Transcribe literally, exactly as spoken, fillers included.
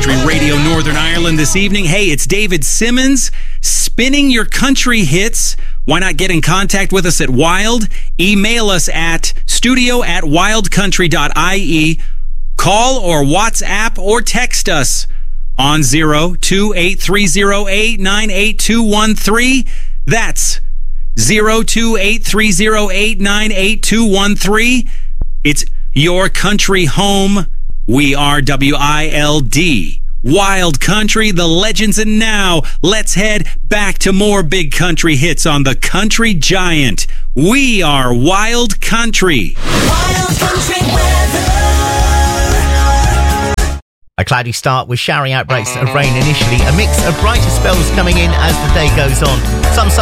Country Radio Northern Ireland this evening. Hey, it's David Simmons spinning your country hits. Why not get in contact with us at Wild? Email us at studio at wildcountry dot I E. Call or WhatsApp or text us on zero two eight three zero eight nine eight two one three. That's zero two eight three zero eight nine eight two one three. It's your country home. We are W I L D. Wild Country, the legends, and now let's head back to more big country hits on the Country Giant. We are Wild Country. Wild Country weather. A cloudy start with showering outbreaks of rain initially. A mix of brighter spells coming in as the day goes on. Some sun